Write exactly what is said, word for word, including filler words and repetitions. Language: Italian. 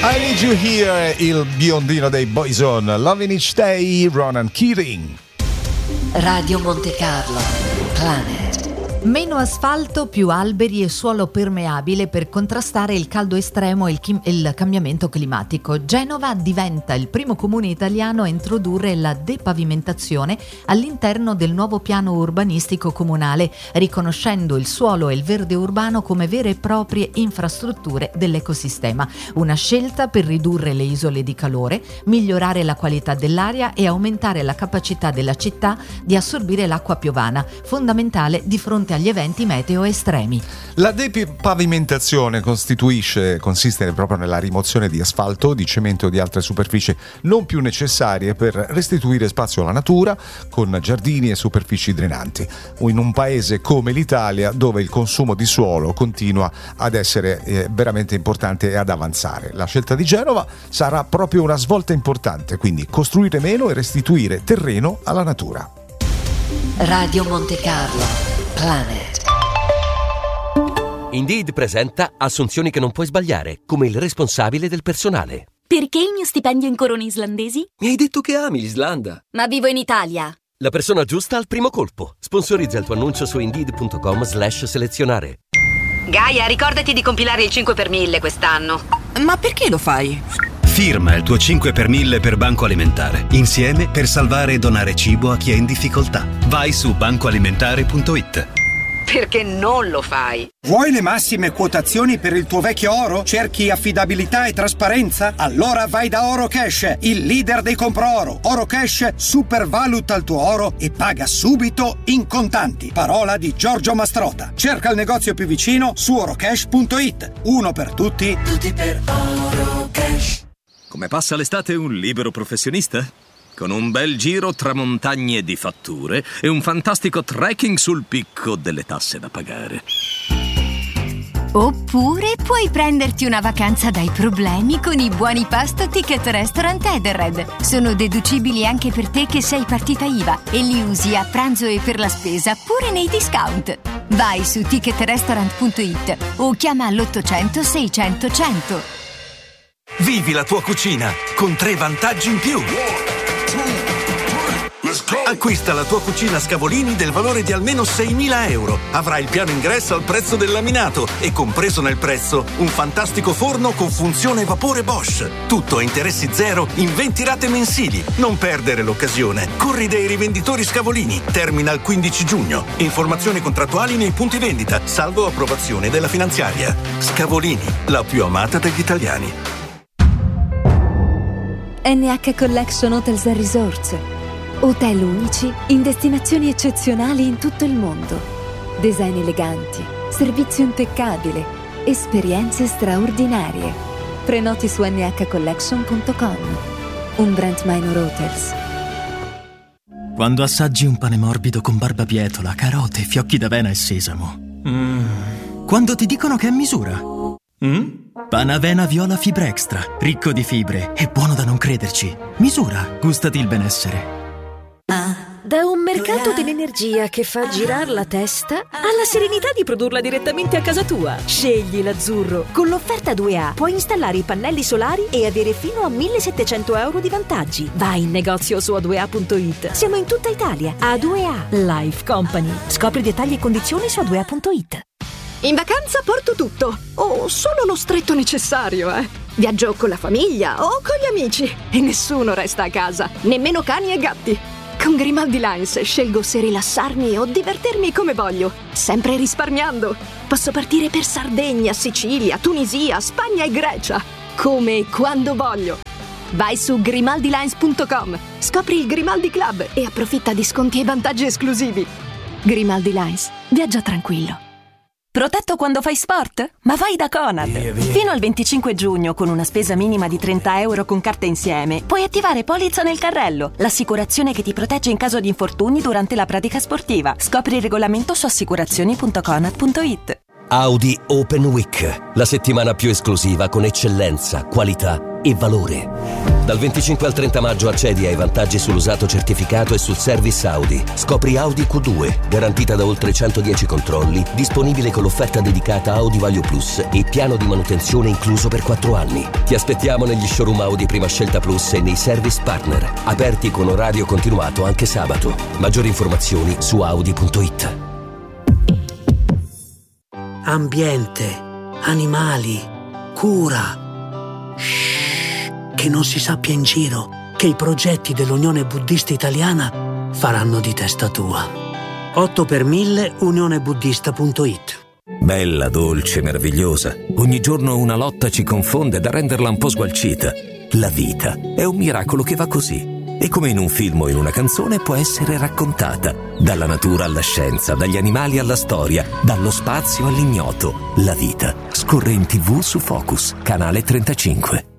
I Need You Here, il biondino dei Boyzone, Loving Each Day, Ronan Keating. Radio Monte Carlo, Planet. Meno asfalto, più alberi e suolo permeabile per contrastare il caldo estremo e il, chi- il cambiamento climatico. Genova diventa il primo comune italiano a introdurre la depavimentazione all'interno del nuovo piano urbanistico comunale, riconoscendo il suolo e il verde urbano come vere e proprie infrastrutture dell'ecosistema. Una scelta per ridurre le isole di calore, migliorare la qualità dell'aria e aumentare la capacità della città di assorbire l'acqua piovana, fondamentale di fronte agli eventi meteo estremi. La depavimentazione costituisce, consiste proprio nella rimozione di asfalto, di cemento e di altre superfici non più necessarie per restituire spazio alla natura con giardini e superfici drenanti. In un paese come l'Italia, dove il consumo di suolo continua ad essere eh, veramente importante e ad avanzare. La scelta di Genova sarà proprio una svolta importante, quindi costruire meno e restituire terreno alla natura. Radio Monte Carlo, Planet. Indeed presenta assunzioni che non puoi sbagliare, come il responsabile del personale. Perché il mio stipendio in corone islandesi? Mi hai detto che ami l'Islanda. Ma vivo in Italia. La persona giusta al primo colpo. Sponsorizza il tuo annuncio su Indeed.com slash selezionare. Gaia, ricordati di compilare il cinque per mille quest'anno. Ma perché lo fai? Firma il tuo cinque per mille per Banco Alimentare. Insieme per salvare e donare cibo a chi è in difficoltà. Vai su banco alimentare punto it. Perché non lo fai? Vuoi le massime quotazioni per il tuo vecchio oro? Cerchi affidabilità e trasparenza? Allora vai da Orocash, il leader dei compro oro. Orocash supervaluta il tuo oro e paga subito in contanti. Parola di Giorgio Mastrota. Cerca il negozio più vicino su orocash punto it. Uno per tutti, tutti per Orocash. Come passa l'estate un libero professionista? Con un bel giro tra montagne di fatture e un fantastico trekking sul picco delle tasse da pagare. Oppure puoi prenderti una vacanza dai problemi con i buoni pasto Ticket Restaurant Edenred. Sono deducibili anche per te che sei partita I V A e li usi a pranzo e per la spesa pure nei discount. Vai su ticket restaurant punto it o chiama all'ottocento seicento cento. Vivi la tua cucina con tre vantaggi in più. Acquista la tua cucina Scavolini del valore di almeno seimila euro. Avrai il piano ingresso al prezzo del laminato e compreso nel prezzo un fantastico forno con funzione vapore Bosch. Tutto a interessi zero in venti rate mensili. Non perdere l'occasione. Corri dai rivenditori Scavolini. Termina il quindici giugno. Informazioni contrattuali nei punti vendita, salvo approvazione della finanziaria. Scavolini, la più amata degli italiani. N H Collection Hotels and Resorts. Hotel unici in destinazioni eccezionali in tutto il mondo. Design eleganti, servizio impeccabile, esperienze straordinarie. Prenoti su n h collection punto com. Un brand Minor Hotels. Quando assaggi un pane morbido con barbabietola, carote, fiocchi d'avena e sesamo. Mm. Quando ti dicono che è misura. Mm? Panavena Viola Fibra Extra, ricco di fibre e buono da non crederci. Misura, gustati il benessere. Da un mercato dell'energia che fa girare la testa alla serenità di produrla direttamente a casa tua. Scegli l'Azzurro. Con l'offerta due A puoi installare i pannelli solari e avere fino a millesettecento euro di vantaggi. Vai in negozio su a due a punto it. Siamo in tutta Italia. A due A Life Company. Scopri dettagli e condizioni su a due a punto it. In vacanza porto tutto, o solo lo stretto necessario, eh. Viaggio con la famiglia o con gli amici e nessuno resta a casa, nemmeno cani e gatti. Con Grimaldi Lines scelgo se rilassarmi o divertirmi come voglio, sempre risparmiando. Posso partire per Sardegna, Sicilia, Tunisia, Spagna e Grecia, come e quando voglio. Vai su grimaldi lines punto com, scopri il Grimaldi Club e approfitta di sconti e vantaggi esclusivi. Grimaldi Lines, viaggia tranquillo. Protetto quando fai sport? Ma vai da Conad! Via, via. Fino al venticinque giugno, con una spesa minima di trenta euro con carta insieme, puoi attivare Polizza nel carrello, l'assicurazione che ti protegge in caso di infortuni durante la pratica sportiva. Scopri il regolamento su assicurazioni punto conad punto it. Audi Open Week, la settimana più esclusiva con eccellenza, qualità e valore. Dal venticinque al trenta maggio accedi ai vantaggi sull'usato certificato e sul service Audi. Scopri Audi Q due, garantita da oltre centodieci controlli, disponibile con l'offerta dedicata Audi Value Plus e piano di manutenzione incluso per quattro anni. Ti aspettiamo negli showroom Audi Prima Scelta Plus e nei service partner, aperti con orario continuato anche sabato. Maggiori informazioni su audi punto it. Ambiente, animali, cura. Shhh, che non si sappia in giro che i progetti dell'Unione Buddista Italiana faranno di testa tua. otto per mille unione buddista punto it. Bella, dolce, meravigliosa. Ogni giorno una lotta ci confonde da renderla un po' sgualcita. La vita è un miracolo che va così. E come in un film o in una canzone può essere raccontata. Dalla natura alla scienza, dagli animali alla storia, dallo spazio all'ignoto. La vita scorre in tivù su Focus, canale trentacinque.